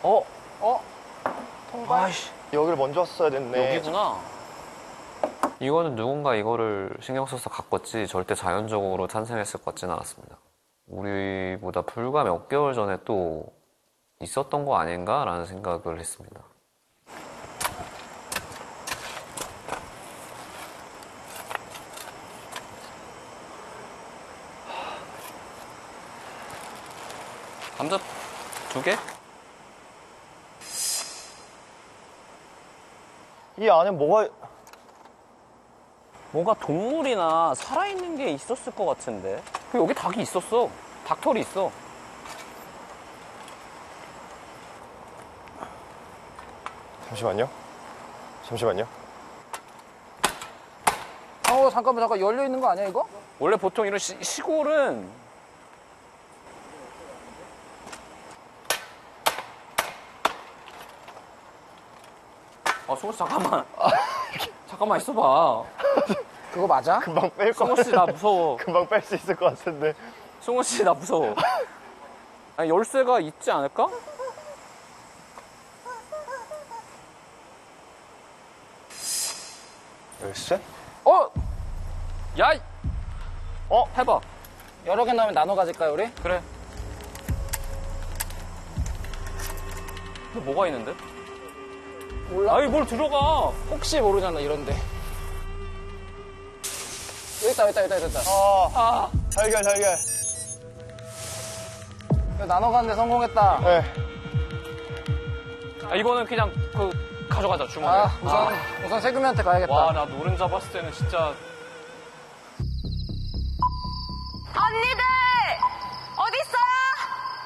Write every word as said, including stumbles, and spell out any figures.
어? 어? 통발? 아이씨, 여기를 먼저 왔어야 됐네. 여기구나. 이거는 누군가 이거를 신경 써서 가꿨지 절대 자연적으로 탄생했을 것 같지는 않았습니다. 우리보다 불과 몇 개월 전에 또 있었던 거 아닌가라는 생각을 했습니다. 감자 두 개? 이 안에 뭐가... 뭔가 동물이나 살아있는 게 있었을 것 같은데. 그 여기 닭이 있었어. 닭털이 있어. 잠시만요. 잠시만요. 어, 잠깐만, 잠깐. 열려있는 거 아니야, 이거? 원래 보통 이런 시, 시골은 아, 승호 씨 잠깐만. 잠깐만 있어봐. 그거 맞아? 금방 뺄 것 승호 씨 나 무서워. 금방 뺄 수 있을 것 같은데. 승호 씨 나 무서워. 아니, 열쇠가 있지 않을까? 열쇠? 어? 야! 이- 어? 해봐. 여러 개 나오면 나눠 가질까요, 우리? 그래. 근데 뭐가 있는데? 몰라. 아니 뭘 들어가. 혹시 모르잖아, 이런데. 여기 있다, 여기 있다, 여기 있다, 여기 있다. 아, 아, 달걀, 달걀. 이거 나눠 가는데 성공했다. 네. 아, 이거는 그냥 그 가져가자 주머니에. 아, 우선, 우선 세금이한테 가야겠다. 와, 나 노른자 봤을 때는 진짜